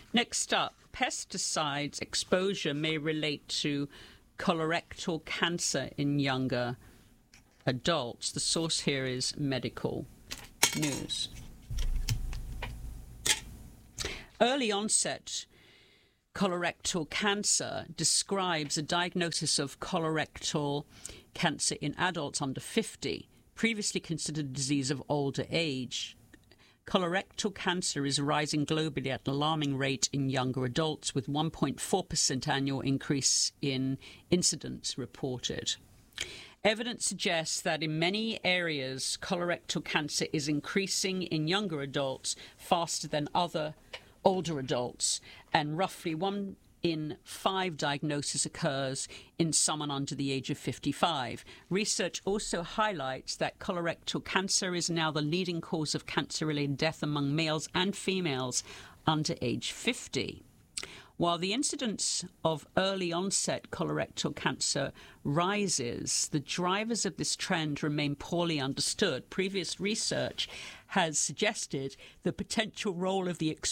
Next up, pesticides exposure may relate to colorectal cancer in younger adults. The source here is Medical News. Early onset colorectal cancer describes a diagnosis of colorectal cancer in adults under 50, previously considered a disease of older age. Colorectal cancer is rising globally at an alarming rate in younger adults, with 1.4% annual increase in incidence reported. Evidence suggests that in many areas, colorectal cancer is increasing in younger adults faster than other older adults, and roughly 1 in 5 diagnosis occurs in someone under the age of 55. Research also highlights that colorectal cancer is now the leading cause of cancer-related death among males and females under age 50. While the incidence of early-onset colorectal cancer rises, the drivers of this trend remain poorly understood. Previous research has suggested the potential role of the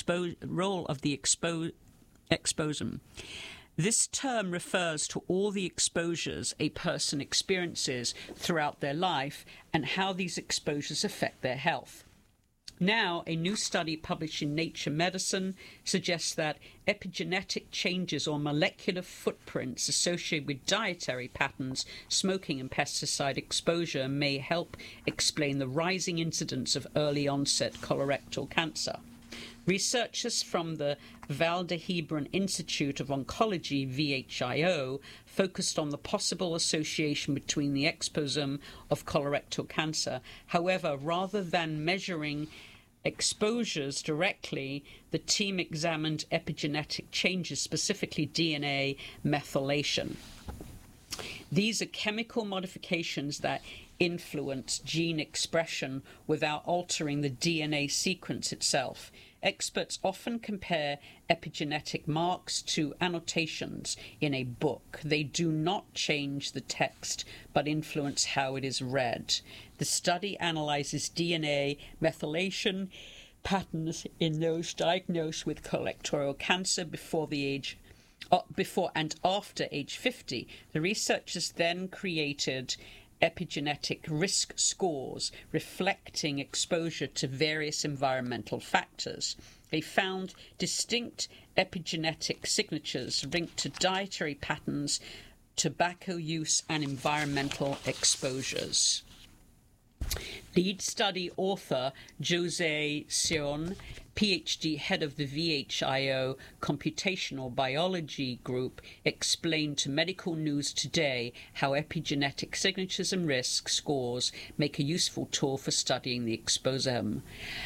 exposome. This term refers to all the exposures a person experiences throughout their life and how these exposures affect their health. Now, a new study published in Nature Medicine suggests that epigenetic changes or molecular footprints associated with dietary patterns, smoking and pesticide exposure may help explain the rising incidence of early-onset colorectal cancer. Researchers from the Vall d'Hebron Institute of Oncology, VHIO, focused on the possible association between the exposome of colorectal cancer. However, rather than measuring exposures directly, the team examined epigenetic changes, specifically DNA methylation. These are chemical modifications that influence gene expression without altering the DNA sequence itself. Experts often compare epigenetic marks to annotations in a book. They do not change the text, but influence how it is read. The study analyzes DNA methylation patterns in those diagnosed with colorectal cancer before and after age 50. The researchers then created epigenetic risk scores reflecting exposure to various environmental factors. They found distinct epigenetic signatures linked to dietary patterns, tobacco use, and environmental exposures. Lead study author Jose Sion, PhD head of the VHIO Computational Biology Group, explained to Medical News Today how epigenetic signatures and risk scores make a useful tool for studying the exposome.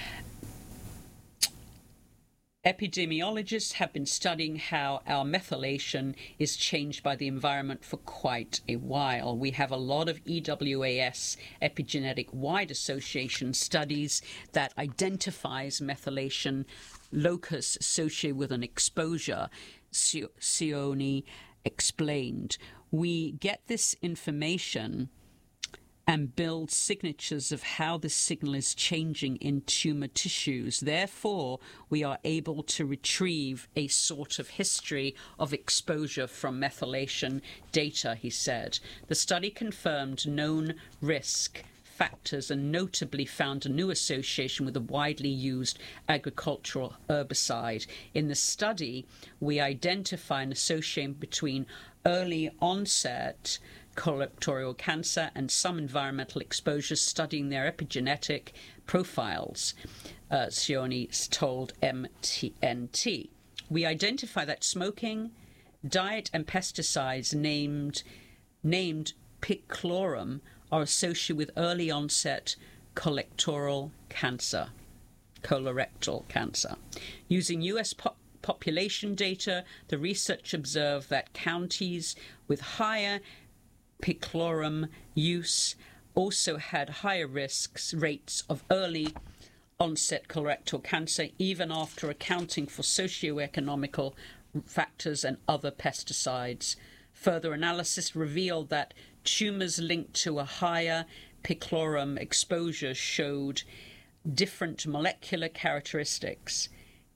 Epidemiologists have been studying how our methylation is changed by the environment for quite a while. We have a lot of EWAS, epigenetic wide association studies that identifies methylation locus associated with an exposure, Sioni explained. We get this information and build signatures of how the signal is changing in tumor tissues. Therefore, we are able to retrieve a sort of history of exposure from methylation data, he said. The study confirmed known risk factors and notably found a new association with a widely used agricultural herbicide. In the study, we identify an association between early onset colorectal cancer and some environmental exposures, studying their epigenetic profiles, Sioni told MNT. We identify that smoking, diet and pesticides named picloram are associated with early onset colorectal cancer. Using U.S. population data, the research observed that counties with higher picloram use also had higher rates of early onset colorectal cancer, even after accounting for socioeconomical factors and other pesticides. Further analysis revealed that tumors linked to a higher picloram exposure showed different molecular characteristics.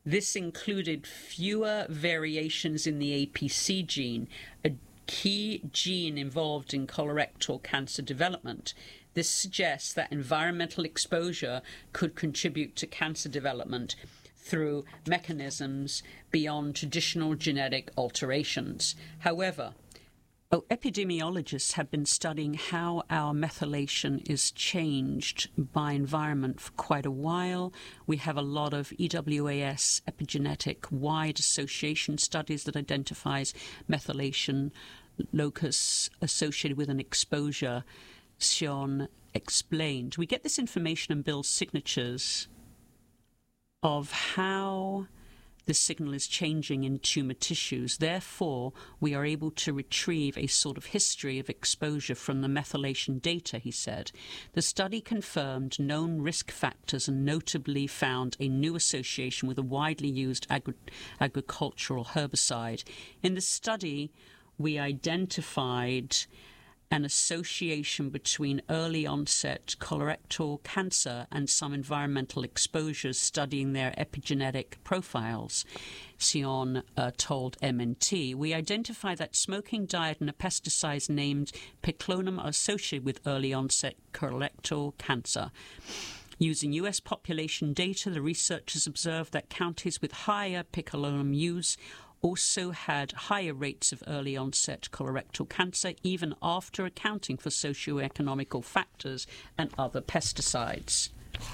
This included fewer variations in the APC gene, a key gene involved in colorectal cancer development. This suggests that environmental exposure could contribute to cancer development through mechanisms beyond traditional genetic alterations. However, epidemiologists have been studying how our methylation is changed by environment for quite a while. We have a lot of EWAS epigenetic wide association studies that identifies methylation locus associated with an exposure. Sion explained. We get this information and build signatures of how the signal is changing in tumor tissues. Therefore, we are able to retrieve a sort of history of exposure from the methylation data, he said. The study confirmed known risk factors and notably found a new association with a widely used agricultural herbicide. In the study, we identified an association between early onset colorectal cancer and some environmental exposures, studying their epigenetic profiles. Sion told MNT, we identified that smoking, diet and a pesticide named piclonum are associated with early onset colorectal cancer. Using U.S. population data, the researchers observed that counties with higher piclonum use also had higher rates of early onset colorectal cancer, even after accounting for socioeconomical factors and other pesticides.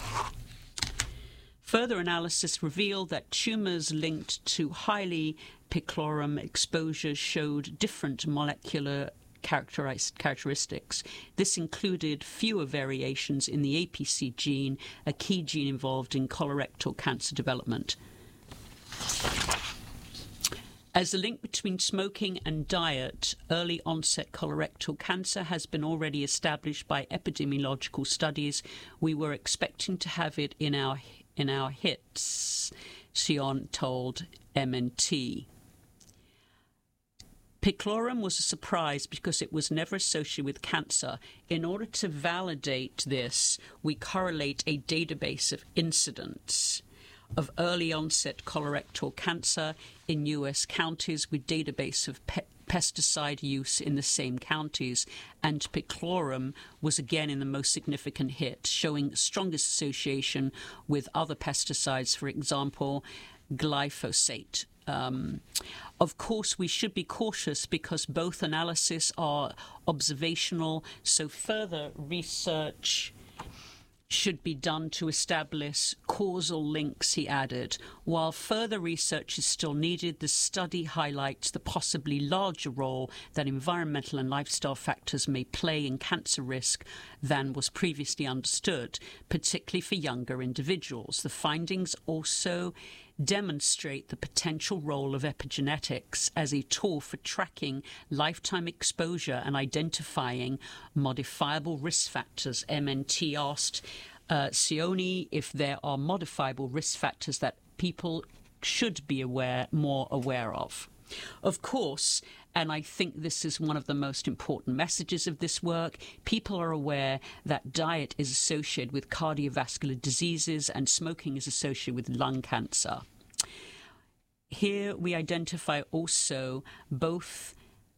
Further analysis revealed that tumors linked to highly picloram exposure showed different molecular characteristics. This included fewer variations in the APC gene, a key gene involved in colorectal cancer development. As the link between smoking and diet, early onset colorectal cancer has been already established by epidemiological studies. We were expecting to have it in our hits, Sion told MNT. Picloram was a surprise because it was never associated with cancer. In order to validate this, we correlate a database of incidents of early onset colorectal cancer in U.S. counties with database of pesticide use in the same counties, and picloram was again in the most significant hit, showing strongest association with other pesticides, for example, glyphosate. Of course, we should be cautious because both analyses are observational, so further research should be done to establish causal links, he added. While further research is still needed, the study highlights the possibly larger role that environmental and lifestyle factors may play in cancer risk than was previously understood, particularly for younger individuals. The findings also demonstrate the potential role of epigenetics as a tool for tracking lifetime exposure and identifying modifiable risk factors. MNT asked Sioni if there are modifiable risk factors that people should be more aware of. Of course, and I think this is one of the most important messages of this work, people are aware that diet is associated with cardiovascular diseases and smoking is associated with lung cancer. Here we identify also both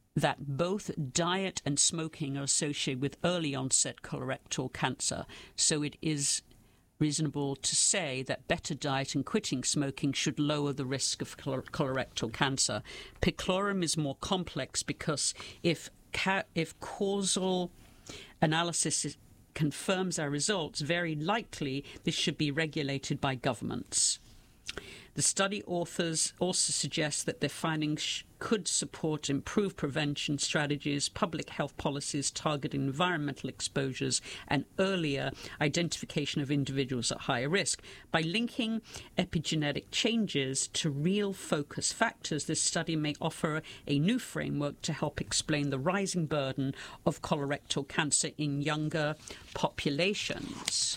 diet and smoking are associated with early onset colorectal cancer, so it is reasonable to say that better diet and quitting smoking should lower the risk of colorectal cancer. Picloram is more complex because if causal analysis confirms our results, very likely this should be regulated by governments. The study authors also suggest that their findings could support improved prevention strategies, public health policies targeting environmental exposures, and earlier identification of individuals at higher risk. By linking epigenetic changes to real focus factors, this study may offer a new framework to help explain the rising burden of colorectal cancer in younger populations.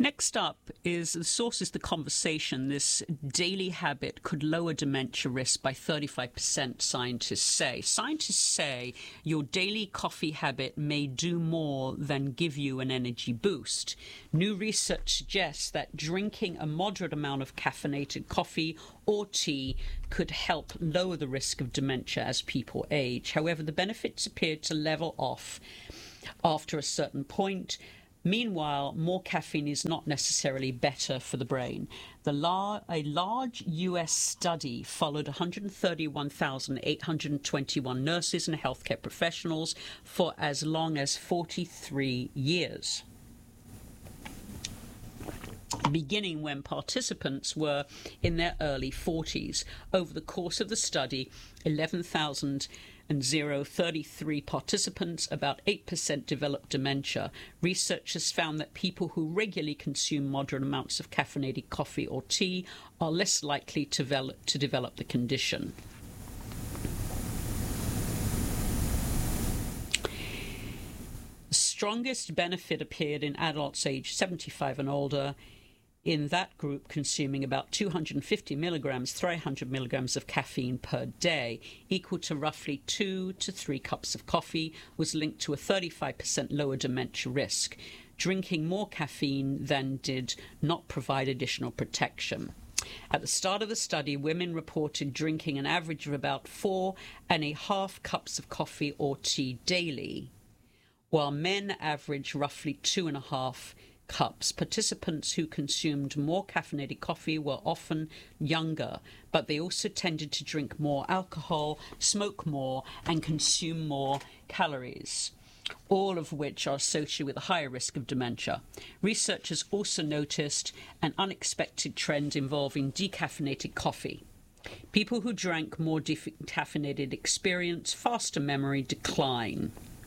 Next up is the source is the conversation. This daily habit could lower dementia risk by 35%, scientists say. Scientists say your daily coffee habit may do more than give you an energy boost. New research suggests that drinking a moderate amount of caffeinated coffee or tea could help lower the risk of dementia as people age. However, the benefits appear to level off after a certain point. Meanwhile, more caffeine is not necessarily better for the brain. A large US study followed 131,821 nurses and healthcare professionals for as long as 43 years, beginning when participants were in their early 40s. Over the course of the study, 33 participants, about 8% developed dementia. Researchers found that people who regularly consume moderate amounts of caffeinated coffee or tea are less likely to develop the condition. The strongest benefit appeared in adults aged 75 and older. In that group, consuming about 250 milligrams, 300 milligrams of caffeine per day, equal to roughly 2 to 3 cups of coffee, was linked to a 35% lower dementia risk. Drinking more caffeine than did not provide additional protection. At the start of the study, women reported drinking an average of about 4.5 cups of coffee or tea daily, while men averaged roughly 2.5 cups. Participants who consumed more caffeinated coffee were often younger, but they also tended to drink more alcohol, smoke more, and consume more calories, all of which are associated with a higher risk of dementia. Researchers also noticed an unexpected trend involving decaffeinated coffee. People who drank more decaffeinated experienced faster memory decline.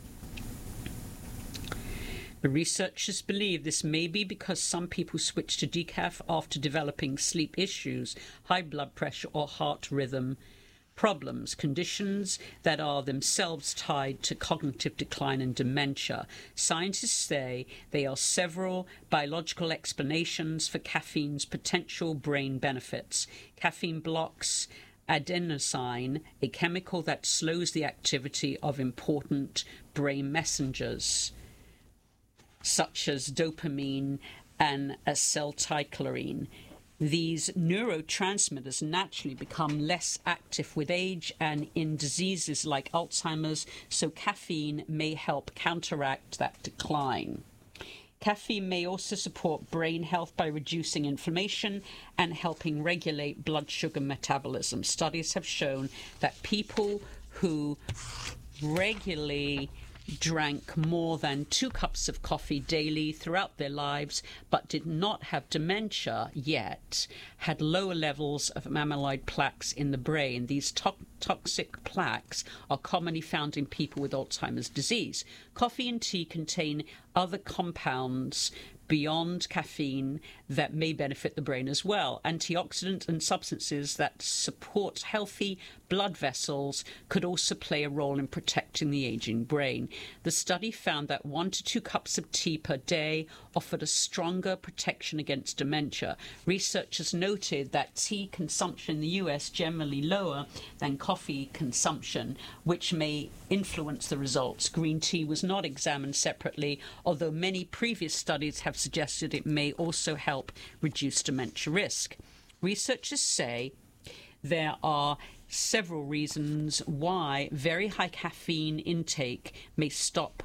The researchers believe this may be because some people switch to decaf after developing sleep issues, high blood pressure, or heart rhythm problems, conditions that are themselves tied to cognitive decline and dementia. Scientists say there are several biological explanations for caffeine's potential brain benefits. Caffeine blocks adenosine, a chemical that slows the activity of important brain messengers, such as dopamine and acetylcholine. These neurotransmitters naturally become less active with age and in diseases like Alzheimer's, so caffeine may help counteract that decline. Caffeine may also support brain health by reducing inflammation and helping regulate blood sugar metabolism. Studies have shown that people who regularly drank more than 2 cups of coffee daily throughout their lives but did not have dementia yet had lower levels of amyloid plaques in the brain. These toxic plaques are commonly found in people with Alzheimer's disease. Coffee and tea contain other compounds beyond caffeine that may benefit the brain as well. Antioxidants and substances that support healthy blood vessels could also play a role in protecting the aging brain. The study found that 1 to 2 cups of tea per day offered a stronger protection against dementia. Researchers noted that tea consumption in the US generally lower than coffee consumption, which may influence the results. Green tea was not examined separately, although many previous studies have suggested it may also help reduce dementia risk. Researchers say there are several reasons why very high caffeine intake may stop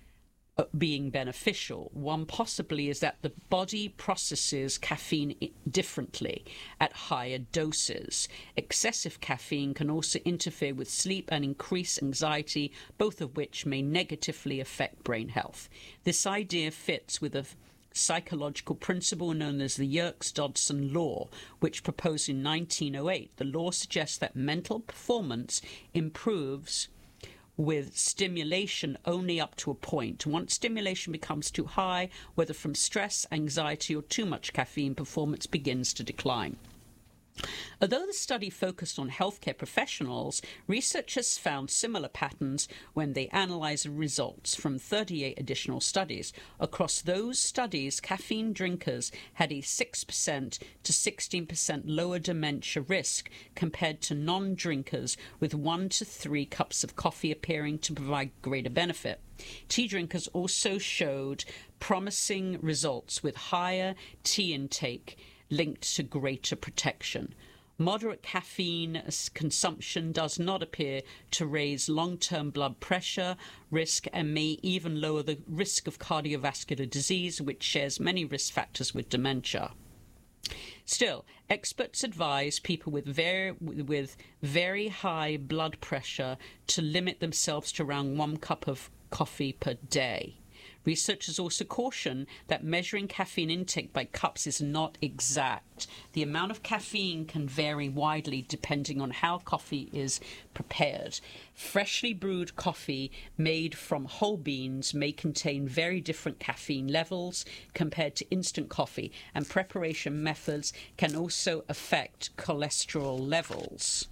being beneficial. One possibly is that the body processes caffeine differently at higher doses. Excessive caffeine can also interfere with sleep and increase anxiety, both of which may negatively affect brain health. This idea fits with a psychological principle known as the Yerkes-Dodson law, which proposed in 1908. The law suggests that mental performance improves with stimulation only up to a point. Once stimulation becomes too high, whether from stress, anxiety, or too much caffeine, performance begins to decline. Although the study focused on healthcare professionals, researchers found similar patterns when they analysed results from 38 additional studies. Across those studies, caffeine drinkers had a 6% to 16% lower dementia risk compared to non-drinkers, with 1 to 3 cups of coffee appearing to provide greater benefit. Tea drinkers also showed promising results with higher tea intake linked to greater protection. Moderate caffeine consumption does not appear to raise long-term blood pressure risk and may even lower the risk of cardiovascular disease, which shares many risk factors with dementia. Still, experts advise people with very high blood pressure to limit themselves to around 1 cup of coffee per day. Researchers also caution that measuring caffeine intake by cups is not exact. The amount of caffeine can vary widely depending on how coffee is prepared. Freshly brewed coffee made from whole beans may contain very different caffeine levels compared to instant coffee, and preparation methods can also affect cholesterol levels.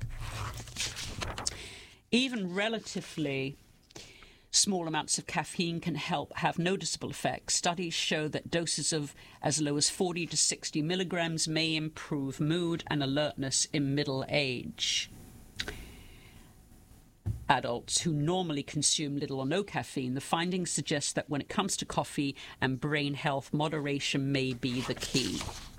Even relatively small amounts of caffeine can have noticeable effects. Studies show that doses of as low as 40 to 60 milligrams may improve mood and alertness in middle age. Adults who normally consume little or no caffeine, the findings suggest that when it comes to coffee and brain health, moderation may be the key.